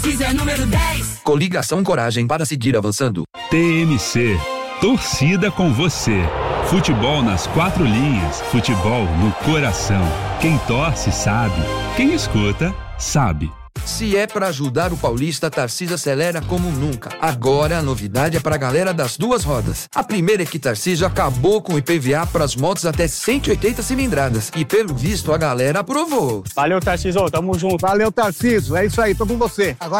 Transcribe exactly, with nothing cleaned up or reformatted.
Tarcísio é número dez. Coligação Coragem para seguir avançando. T M C. Torcida com você. Futebol nas quatro linhas. Futebol no coração. Quem torce sabe. Quem escuta sabe. Se é pra ajudar o paulista, Tarcísio acelera como nunca. Agora a novidade é pra galera das duas rodas. A primeira é que Tarcísio acabou com o I P V A pras motos até cento e oitenta cilindradas. E pelo visto a galera aprovou. Valeu, Tarcísio, tamo junto. Valeu, Tarcísio, é isso aí, tô com você. Agora